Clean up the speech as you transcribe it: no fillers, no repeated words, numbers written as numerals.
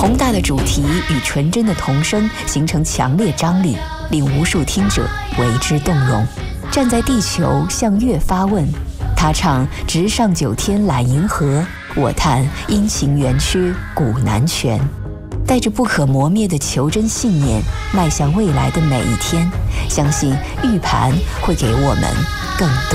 宏大的主题与纯真的童声形成强烈张力，令无数听者为之动容。站在地球向月发问，他唱直上九天揽银河，我叹阴晴圆缺古难全。带着不可磨灭的求真信念，迈向未来的每一天，相信玉盘会给我们更多。